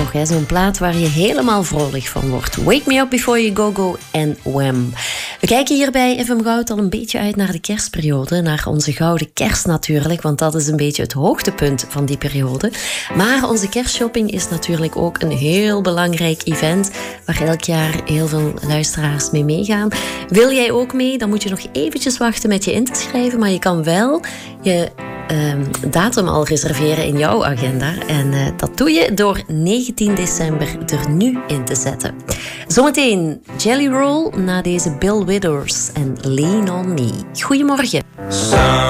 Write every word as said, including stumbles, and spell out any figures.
toch, hè? Zo'n plaat waar je helemaal vrolijk van wordt. Wake Me Up Before You Go Go en Wham. We kijken hier bij F M Goud al een beetje uit naar de kerstperiode. Naar onze gouden kerst natuurlijk, want dat is een beetje het hoogtepunt van die periode. Maar onze kerstshopping is natuurlijk ook een heel belangrijk event waar elk jaar heel veel luisteraars mee meegaan. Wil jij ook mee? Dan moet je nog eventjes wachten met je in te schrijven, maar je kan wel je Um, datum al reserveren in jouw agenda. En uh, dat doe je door negentien december er nu in te zetten. Zometeen Jelly Roll na deze Bill Withers en Lean On Me. Goedemorgen.